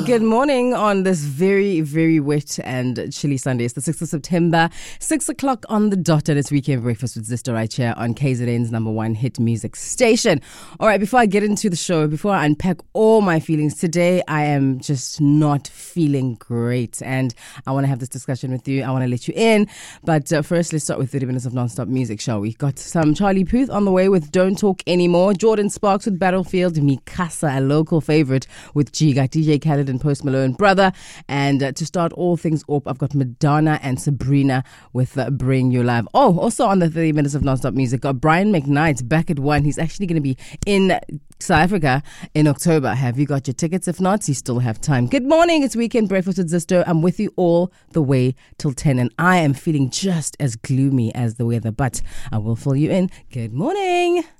Good morning on this very, very wet and chilly Sunday. It's the 6th of September, 6 o'clock on the dot, and it's Weekend Breakfast with Zisto right here on KZN's number one hit music station. All right, before I get into the show, before I unpack all my feelings, today I am just not feeling great, and I want to have this discussion with you. I want to let you in, but first let's start with 30 minutes of non-stop music, shall we? Got some Charlie Puth on the way with Don't Talk Anymore, Jordan Sparks with Battlefield, Mikasa, a local favorite with Giga, DJ Khaled and Post Malone, Brother. And to start all things up, I've got Madonna and Sabrina with Bring You Live. Oh, also on the 30 minutes of non-stop music, got Brian McKnight back at 1. He's actually going to be in South Africa in October. Have you got your tickets? If not, you still have time. Good morning. It's Weekend Breakfast with Zisto. I'm with you all the way till 10, and I am feeling just as gloomy as the weather, but I will fill you in. Good morning.